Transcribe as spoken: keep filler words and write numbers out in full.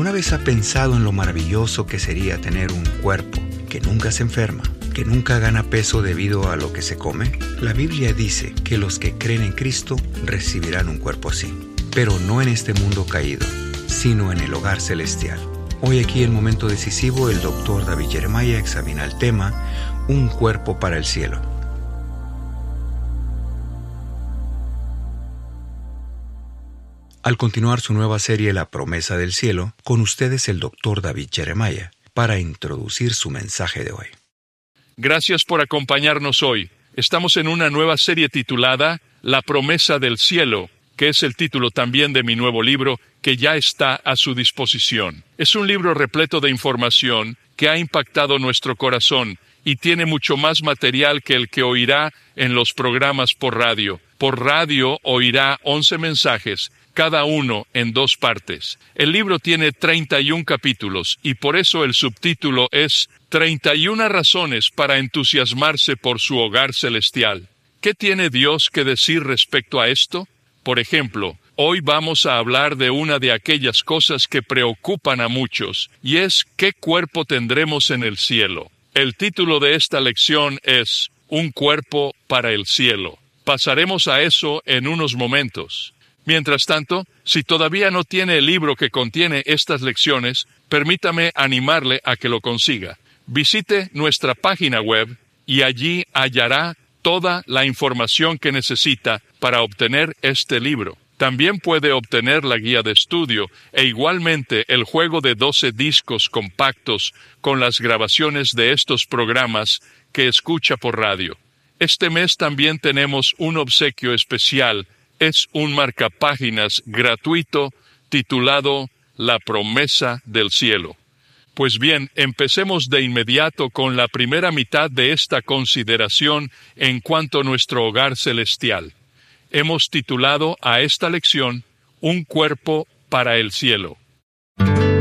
¿Alguna vez ha pensado en lo maravilloso que sería tener un cuerpo que nunca se enferma, que nunca gana peso debido a lo que se come? La Biblia dice que los que creen en Cristo recibirán un cuerpo así, pero no en este mundo caído, sino en el hogar celestial. Hoy aquí en Momento Decisivo, el doctor David Jeremiah examina el tema Un cuerpo para el cielo. Al continuar su nueva serie La promesa del cielo, con ustedes el doctor David Jeremiah, para introducir su mensaje de hoy. Gracias por acompañarnos hoy. Estamos en una nueva serie titulada La promesa del cielo, que es el título también de mi nuevo libro, que ya está a su disposición. Es un libro repleto de información que ha impactado nuestro corazón y tiene mucho más material que el que oirá en los programas por radio. Por radio oirá once mensajes, cada uno en dos partes. El libro tiene treinta y un capítulos y por eso el subtítulo es treinta y una razones para entusiasmarse por su hogar celestial. ¿Qué tiene Dios que decir respecto a esto? Por ejemplo, hoy vamos a hablar de una de aquellas cosas que preocupan a muchos, y es ¿qué cuerpo tendremos en el cielo? El título de esta lección es Un cuerpo para el cielo. Pasaremos a eso en unos momentos. Mientras tanto, si todavía no tiene el libro que contiene estas lecciones, permítame animarle a que lo consiga. Visite nuestra página web y allí hallará toda la información que necesita para obtener este libro. También puede obtener la guía de estudio e igualmente el juego de doce discos compactos con las grabaciones de estos programas que escucha por radio. Este mes también tenemos un obsequio especial. Es un marcapáginas gratuito titulado La promesa del cielo. Pues bien, empecemos de inmediato con la primera mitad de esta consideración en cuanto a nuestro hogar celestial. Hemos titulado a esta lección Un cuerpo para el cielo.